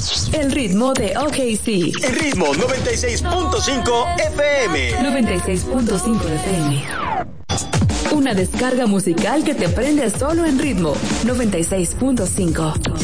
El ritmo de OKC. El ritmo 96.5 FM. 96.5 FM. Una descarga musical que te prende solo en ritmo 96.5.